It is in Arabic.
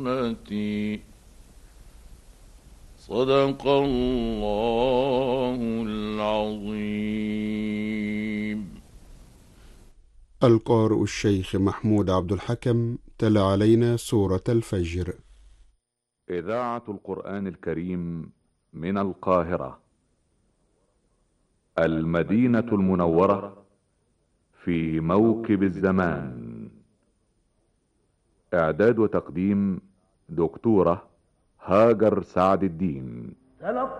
صدق الله العظيم. القارئ الشيخ محمود عبد الحكم تلا علينا سورة الفجر. إذاعة القرآن الكريم من القاهرة، المدينة المنورة، في موكب الزمان. إعداد وتقديم دكتورة هاجر سعد الدين.